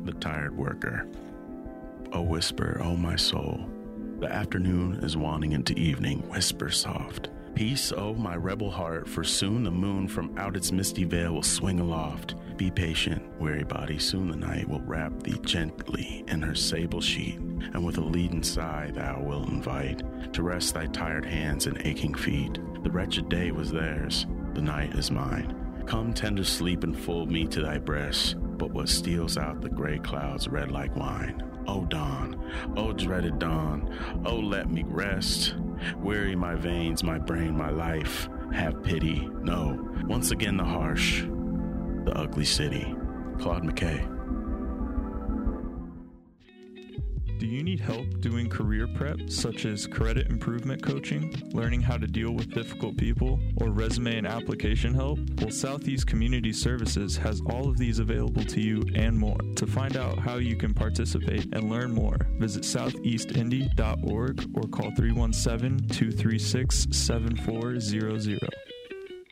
the tired worker. Oh, whisper, oh my soul, the afternoon is waning into evening, whisper soft. Peace, oh my rebel heart, for soon the moon from out its misty veil will swing aloft. Be patient, weary body, soon the night will wrap thee gently in her sable sheet, and with a leaden sigh thou wilt invite to rest thy tired hands and aching feet. The wretched day was theirs, the night is mine. Come tender sleep and fold me to thy breast, but what steals out the gray clouds red like wine. O dawn, O dreaded dawn, O let me rest. Weary my veins, my brain, my life, have pity. No, once again the harsh, the ugly city. Claude McKay. Do you need help doing career prep, such as credit improvement coaching, learning how to deal with difficult people, or resume and application help? Well, Southeast Community Services has all of these available to you and more. To find out how you can participate and learn more, visit southeastindy.org or call 317-236-7400.